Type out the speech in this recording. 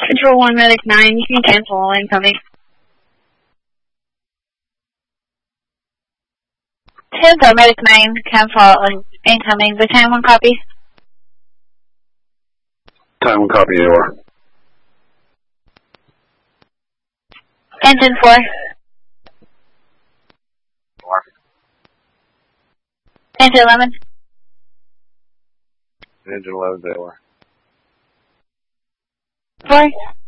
Control 1, Medic 9, you can cancel all incoming. Tango, Medic 9, cancel all incoming. The Time 1 copy. Time 1 copy, AOR. Engine 4. Engine 11. Engine 11's AOR. 4.